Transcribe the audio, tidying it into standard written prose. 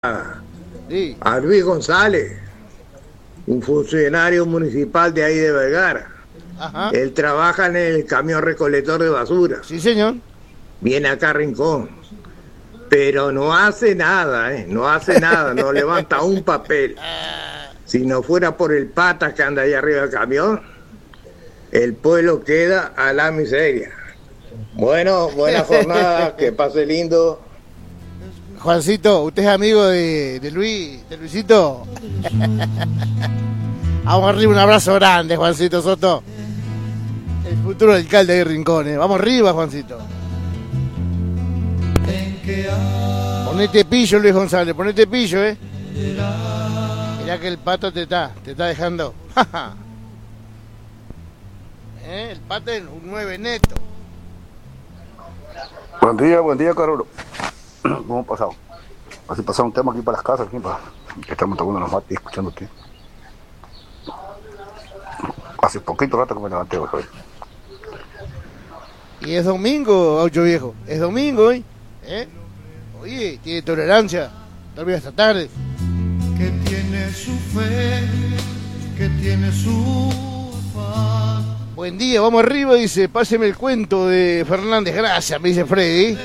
Sí. a Luis González, un funcionario municipal de ahí de Vergara. Ajá. Él trabaja en el camión recolector de basura. Sí, señor. Viene acá a Rincón, pero no hace nada, no hace nada, no levanta un papel. Si no fuera por el patas que anda ahí arriba del camión, el pueblo queda a la miseria. Bueno, buena jornada, que pase lindo. Juancito, usted es amigo de Luisito. Vamos arriba, un abrazo grande, Juancito Soto. El futuro alcalde de Rincones. Vamos arriba, Juancito. Ponete pillo, Luis González, ponete pillo, Mirá que el pato te está dejando. El pato es un 9 neto. Buen día, Carolo. ¿Cómo ha pasado? Así pasado un tema aquí para las casas, aquí para que estamos tomando los mates y escuchándote. Hace poquito rato que me levanté hoy. Y es domingo, Gaucho Viejo. Es domingo hoy. Oye, tiene tolerancia. Todavía esta tarde. Que tiene su fe, que tiene su afán. Buen día, vamos arriba, dice. Páseme el cuento de Fernández. Gracias, me dice Freddy.